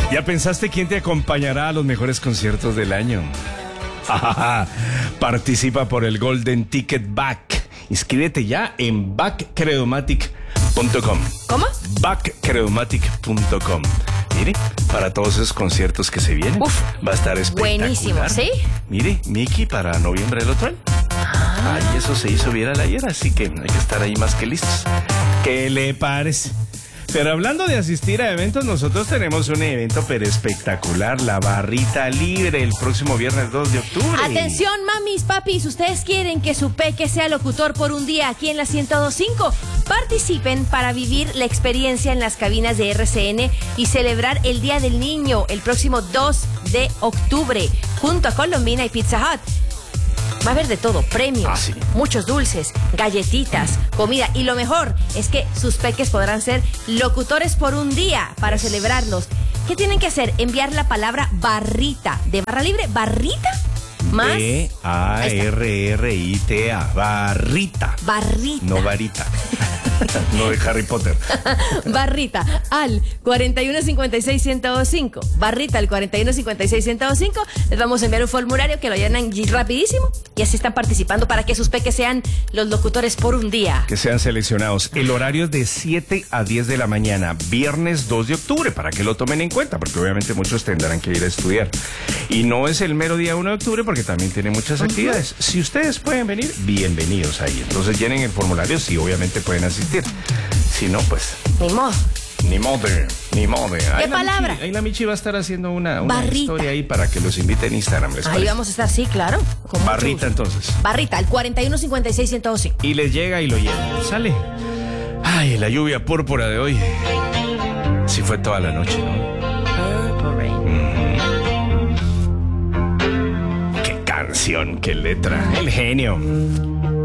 ¿Ya pensaste quién te acompañará a los mejores conciertos del año? Participa por el Golden Ticket Back. Inscríbete ya en backcredomatic.com. ¿Cómo? backcredomatic.com. Mire, para todos esos conciertos que se vienen, va a estar espectacular. Buenísimo, ¿sí? Mire, Mickey para noviembre del otro año. Ay, eso se hizo viral ayer, así que hay que estar ahí más que listos. ¿Qué le parece? Pero hablando de asistir a eventos, nosotros tenemos un evento pero espectacular, la Barrita Libre, el próximo viernes 2 de octubre. Atención, mamis, papis, ustedes quieren que su peque sea locutor por un día aquí en la 102.5. Participen para vivir la experiencia en las cabinas de RCN y celebrar el Día del Niño el próximo 2 de octubre, junto a Colombina y Pizza Hut. Va a haber de todo, premios, sí. Muchos dulces, galletitas, comida. Y lo mejor es que sus peques podrán ser locutores por un día para celebrarlos. ¿Qué tienen que hacer? Enviar la palabra barrita, de barra libre, barrita, más... B-A-R-R-I-T-A, barrita. Barrita. No varita. No de Harry Potter. Barrita al 4156-1025. Barrita al 4156-1025. Les vamos a enviar un formulario que lo llenan rapidísimo y así están participando para que sus peques sean los locutores por un día. Que sean seleccionados. El horario es de 7 a 10 de la mañana, viernes 2 de octubre, para que lo tomen en cuenta, porque obviamente muchos tendrán que ir a estudiar. Y no es el mero día 1 de octubre, porque también tiene muchas actividades. Si ustedes pueden venir, bienvenidos ahí. Entonces llenen el formulario, si obviamente pueden asistir. Si no, pues... Ni modo. Ni modo. ¿Qué palabra? Ahí la Michi va a estar haciendo una historia ahí para que los invite en Instagram. ¿Les Ahí parece? vamos a estar, sí, claro. Con Barrita, entonces. Barrita al 4156-1025. Y les llega y lo llena. Sale. Ay, la lluvia púrpura de hoy. Sí fue toda la noche, ¿no? Qué canción, qué letra. El genio.